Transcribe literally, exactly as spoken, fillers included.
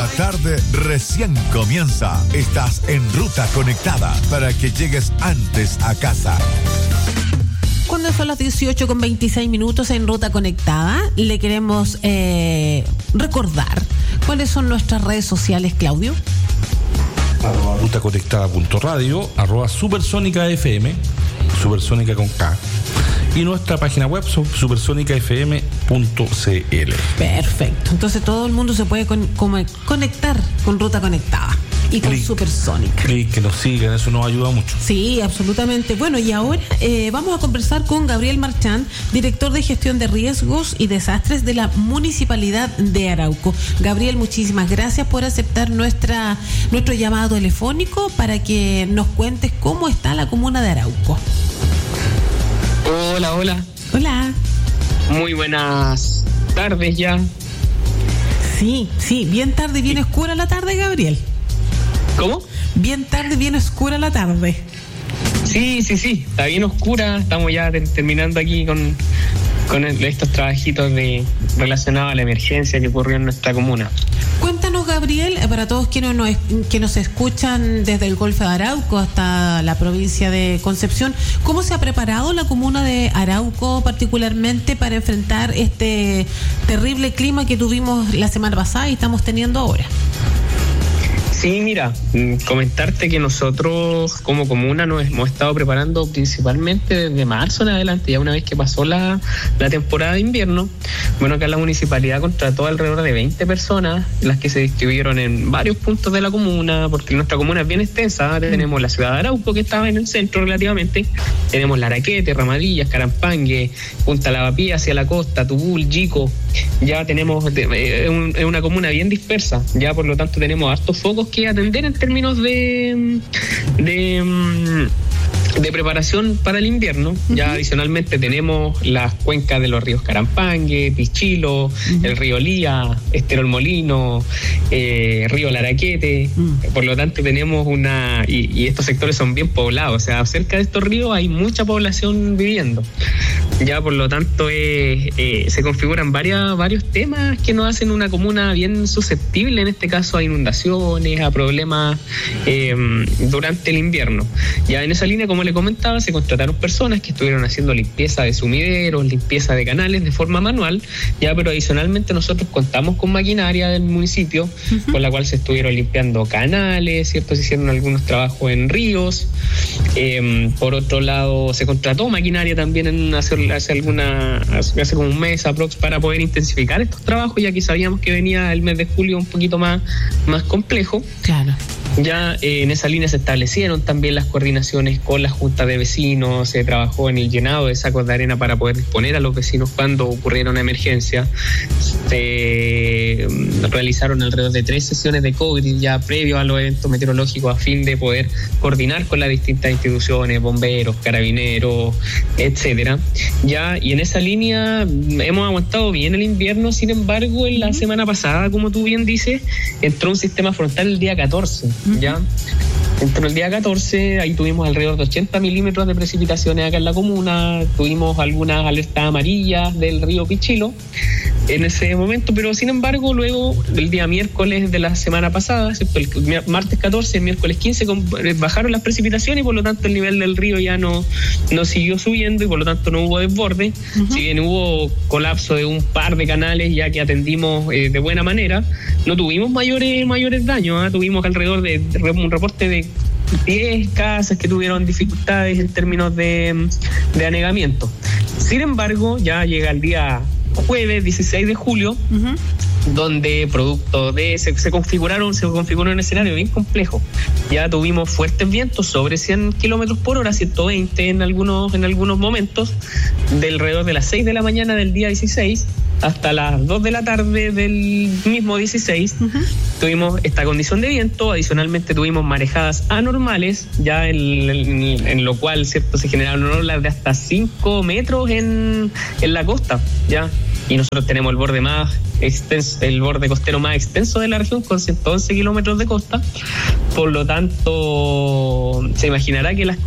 tarde recién comienza. Estás en Ruta Conectada para que llegues antes a casa. Cuando son las dieciocho con veintiséis minutos en Ruta Conectada, le queremos eh, recordar cuáles son nuestras redes sociales, Claudio. Arroba rutaconectada.radio, arroba supersónica F M, supersónica con K, y nuestra página web supersónica f m punto c l. Perfecto. Entonces todo el mundo se puede con, con, conectar con Ruta Conectada y con Clic, Supersónica. Clic, que nos sigan, eso nos ayuda mucho. Sí, absolutamente. Bueno, y ahora eh, vamos a conversar con Gabriel Marchand, director de gestión de riesgos y desastres de la Municipalidad de Arauco. Gabriel, muchísimas gracias por aceptar nuestra nuestro llamado telefónico para que nos cuentes cómo está la comuna de Arauco. Hola, hola. Hola. Muy buenas tardes ya. Sí, sí, bien tarde, bien oscura la tarde, Gabriel. ¿Cómo? Bien tarde, bien oscura la tarde. Sí, sí, sí, está bien oscura. Estamos ya ter- terminando aquí con, con el, estos trabajitos de relacionados a la emergencia que ocurrió en nuestra comuna. Cuéntanos, Gabriel, para todos quienes nos, que nos escuchan desde el Golfo de Arauco hasta la provincia de Concepción, ¿cómo se ha preparado la comuna de Arauco particularmente para enfrentar este terrible clima que tuvimos la semana pasada y estamos teniendo ahora? Sí, mira, comentarte que nosotros como comuna nos hemos estado preparando principalmente desde marzo en adelante, ya una vez que pasó la, la temporada de invierno. Bueno, acá la municipalidad contrató alrededor de veinte personas, las que se distribuyeron en varios puntos de la comuna, porque nuestra comuna es bien extensa. Tenemos la ciudad de Arauco, que estaba en el centro relativamente, tenemos Laraquete, Ramadillas, Carampangue, Punta Lavapié hacia la costa, Tubul, Yico. Ya tenemos, es un, una comuna bien dispersa, ya por lo tanto tenemos hartos focos que atender en términos de de, de preparación para el invierno. Uh-huh. Ya adicionalmente tenemos las cuencas de los ríos Carampangue, Pichilo, uh-huh. el río Lía, Estero el Molino, eh, río Laraquete. Uh-huh. Por lo tanto tenemos una, y, y estos sectores son bien poblados, o sea, cerca de estos ríos hay mucha población viviendo. Ya por lo tanto eh, eh, se configuran varias, varios temas que nos hacen una comuna bien susceptible, en este caso a inundaciones, a problemas eh, durante el invierno. Ya en esa línea, como le comentaba, se contrataron personas que estuvieron haciendo limpieza de sumideros, limpieza de canales de forma manual, ya, pero adicionalmente nosotros contamos con maquinaria del municipio, uh-huh. con la cual se estuvieron limpiando canales, ¿cierto? Se hicieron algunos trabajos en ríos. Eh, por otro lado, se contrató maquinaria también en hacer hace alguna hace, hace como un mes aprox para poder intensificar estos trabajos, ya que sabíamos que venía el mes de julio un poquito más, más complejo. Claro. Ya eh, en esa línea se establecieron también las coordinaciones con las juntas de vecinos, se trabajó en el llenado de sacos de arena para poder disponer a los vecinos cuando ocurriera una emergencia. Se realizaron alrededor de tres sesiones de COVID ya previo a los eventos meteorológicos a fin de poder coordinar con las distintas instituciones, bomberos, carabineros, etcétera. Ya, y en esa línea hemos aguantado bien el invierno. Sin embargo, en la semana pasada, como tú bien dices, entró un sistema frontal el día catorce. ¿Ya? Entró el día catorce, ahí tuvimos alrededor de ochenta milímetros de precipitaciones acá en la comuna, tuvimos algunas alertas amarillas del río Pichilo en ese momento, pero sin embargo luego el día miércoles de la semana pasada, ¿cierto? El martes catorce, el miércoles quince bajaron las precipitaciones y por lo tanto el nivel del río ya no, no siguió subiendo y por lo tanto no hubo desborde. Uh-huh. Si bien hubo colapso de un par de canales ya que atendimos eh, de buena manera, no tuvimos mayores, mayores daños, ¿eh? Tuvimos alrededor de, de un reporte de diez casas que tuvieron dificultades en términos de, de anegamiento. Sin embargo, ya llega el día jueves dieciséis de julio, uh-huh. donde producto de se, se configuraron se configuró un escenario bien complejo. Ya tuvimos fuertes vientos sobre cien kilómetros por hora, ciento veinte en algunos en algunos momentos, de alrededor de las seis de la mañana del día dieciséis hasta las dos de la tarde del mismo dieciséis. Uh-huh. Tuvimos esta condición de viento. Adicionalmente tuvimos marejadas anormales, ya en, en, en lo cual, cierto, se generaron olas de hasta cinco metros en, en la costa, ya. Y nosotros tenemos el borde más extenso, el borde costero más extenso de la región, con ciento once kilómetros de costa. Por lo tanto, se imaginará que las